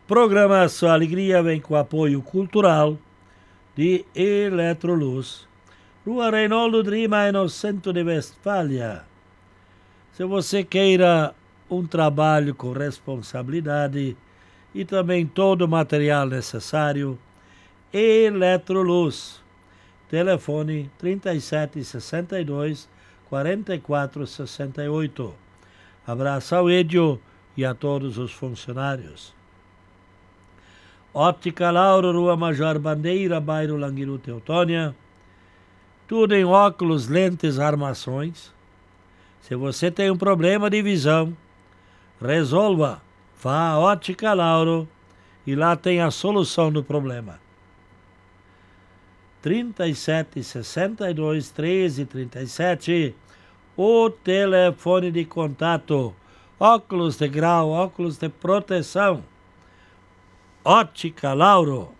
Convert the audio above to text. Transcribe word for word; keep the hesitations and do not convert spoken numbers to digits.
Programa Sua Alegria vem com apoio cultural de Eletroluz. Rua Reinaldo Drima, no centro de Westfália. Se você queira um trabalho com responsabilidade e também todo o material necessário, Eletroluz. Telefone trinta e sete, sessenta e dois, quarenta e quatro, sessenta e oito. Abraço ao Edio e a todos os funcionários. Óptica Lauro, Rua Major Bandeira, bairro Languiru, Teutônia. Tudo em óculos, lentes, armações. Se você tem um problema de visão, resolva. Vá à Óptica Lauro e lá tem a solução do problema. trinta e sete, sessenta e dois, treze, trinta e sete. O telefone de contato. Óculos de grau, óculos de proteção. Óptica Lauro.